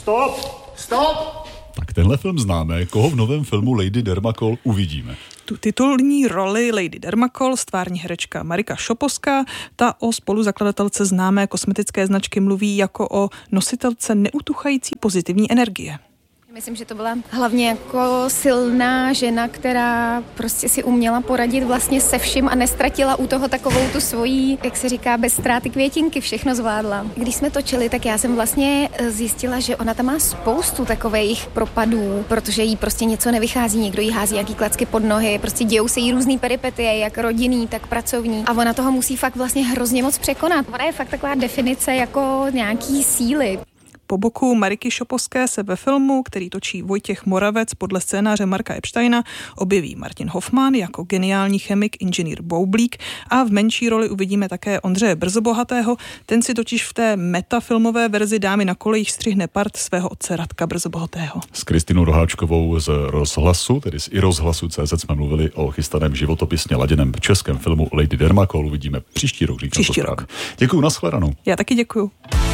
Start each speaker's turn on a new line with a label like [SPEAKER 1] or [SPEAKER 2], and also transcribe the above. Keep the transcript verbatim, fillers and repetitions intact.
[SPEAKER 1] Stop! Stop!
[SPEAKER 2] Tak tenhle film známe, koho v novém filmu Lady Dermakol uvidíme?
[SPEAKER 3] Tu titulní roli Lady Dermakol stvární herečka Marika Šoposká. Ta o spoluzakladatelce známé kosmetické značky mluví jako o nositelce neutuchající pozitivní energie.
[SPEAKER 4] Myslím, že to byla hlavně jako silná žena, která prostě si uměla poradit vlastně se vším a nestratila u toho takovou tu svojí, jak se říká, bez ztráty květinky, všechno zvládla. Když jsme točili, tak já jsem vlastně zjistila, že ona tam má spoustu takových propadů, protože jí prostě něco nevychází, někdo jí hází jaký klacky pod nohy, prostě dějou se jí různý peripetie, jak rodinný, tak pracovní. A ona toho musí fakt vlastně hrozně moc překonat. Ona je fakt taková definice jako nějaký síly.
[SPEAKER 3] Po boku Mariky Šoposké se ve filmu, který točí Vojtěch Moravec podle scénáře Marka Epsteina, objeví Martin Hoffman jako geniální chemik inženýr Boublík a v menší roli uvidíme také Ondřeje Brzobohatého. Ten si totiž v té metafilmové verzi Dámy na kolejích střihne part svého otce Radka Brzobohatého.
[SPEAKER 2] S Kristinou Roháčkovou z Rozhlasu, tedy z i rozhlasu C Z jsme mluvili o chystaném životopisně laděném českém filmu Lady Dermakol. Uvidíme příští rok, říkám
[SPEAKER 3] příští
[SPEAKER 2] to
[SPEAKER 3] rok.
[SPEAKER 2] Děkuju, nashledanou.
[SPEAKER 3] Já taky děkuju.